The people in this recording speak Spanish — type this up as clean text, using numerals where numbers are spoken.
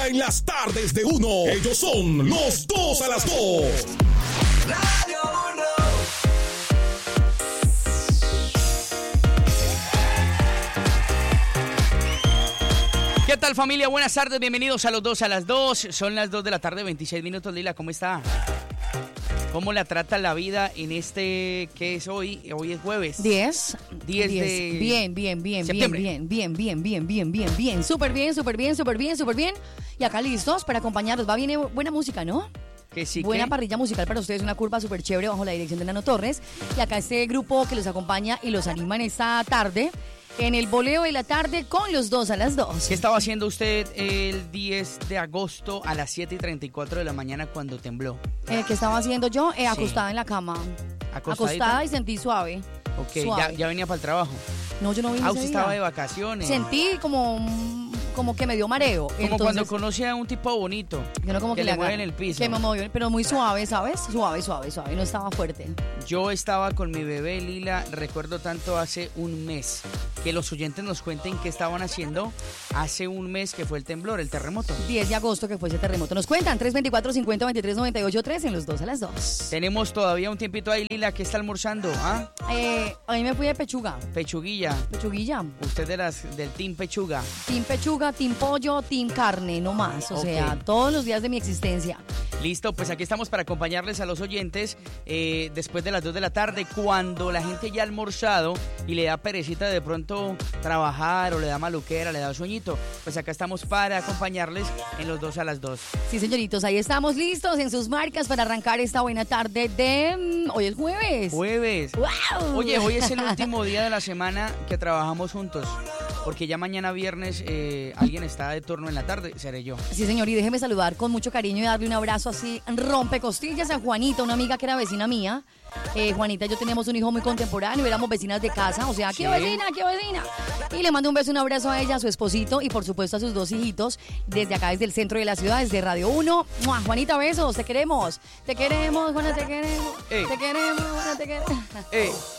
en las tardes de uno. Ellos son los 2 a las 2. Radio Uno. ¿Qué tal, familia? Buenas tardes, bienvenidos a los 2 a las 2. Son las 2 de la tarde, 26 minutos. Lila, ¿cómo está? ¿Cómo la trata la vida en este, qué es hoy? Hoy es jueves. 10 de Bien. septiembre. Bien. Súper bien. Y acá listos para acompañarlos. Va bien, buena música, ¿no? Que sí, Buena ¿qué? parrilla musical para ustedes, una curva súper chévere bajo la dirección de Nano Torres. Y acá este grupo que los acompaña y los anima en esta tarde, en el boleo de la tarde con los 2 a las 2. ¿Qué estaba haciendo usted el 10 de agosto a las 7:34 de la mañana cuando tembló? ¿Qué estaba haciendo yo? Acostada en la cama. ¿Acostadita? Acostada y sentí suave. Ok, Suave. ya venía para el trabajo. No, yo no vine ese Usted día. estaba de vacaciones. Sentí como que me dio mareo. Como Entonces, cuando conoce a un tipo bonito. yo no como que que le haga- mueve en el piso. Que me movió, pero muy suave, ¿sabes? Suave, no estaba fuerte. Yo estaba con mi bebé Lila, recuerdo tanto hace un mes. Que los oyentes nos cuenten qué estaban haciendo hace un mes que fue el temblor, el terremoto. 10 de agosto que fue ese terremoto. Nos cuentan 324-50-23-98-3 en los 2 a las 2. Tenemos todavía un tiempito ahí, Lila, ¿qué está almorzando? ¿Ah? A mí me fui de pechuga. Pechuguilla. Pechuguilla. Usted del team pechuga. Team pechuga, team pollo, team carne, no más. O Ok. sea, todos los días de mi existencia. Listo, pues aquí estamos para acompañarles a los oyentes después de las 2 de la tarde, cuando la gente ya ha almorzado y le da perecita de pronto trabajar o le da maluquera, le da sueñito. Pues acá estamos para acompañarles en los 2 a las 2. Sí, señoritos, ahí estamos listos en sus marcas para arrancar esta buena tarde de... Hoy es jueves. Jueves. ¡Wow! Oye, hoy es el último día de la semana que trabajamos juntos, porque ya mañana viernes alguien está de turno en la tarde, seré yo. Sí, señor, y déjeme saludar con mucho cariño y darle un abrazo así, rompecostillas a Juanita, una amiga que era vecina mía. Juanita y yo teníamos un hijo muy contemporáneo, éramos vecinas de casa, o sea, Sí. ¡qué vecina! Y le mando un beso, un abrazo a ella, a su esposito y por supuesto a sus 2 hijitos, desde acá, desde el centro de la ciudad, desde Radio 1. ¡Mua! Juanita, besos, te queremos, Juana, te queremos, Ey. te queremos, Juana, te queremos.